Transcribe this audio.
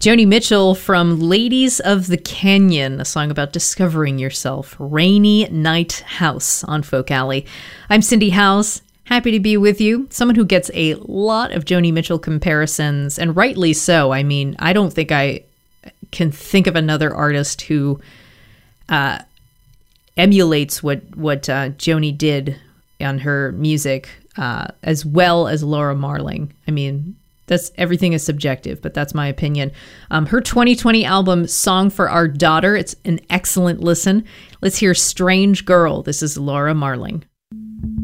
Joni Mitchell from Ladies of the Canyon, a song about discovering yourself. Rainy Night House on Folk Alley. I'm Cindy Howes. Happy to be with you. Someone who gets a lot of Joni Mitchell comparisons, and rightly so. I mean, I don't think I can think of another artist who emulates what Joni did on her music as well as Laura Marling. I mean, everything is subjective, but that's my opinion. Her 2020 album, Song for Our Daughter, it's an excellent listen. Let's hear Strange Girl. This is Laura Marling.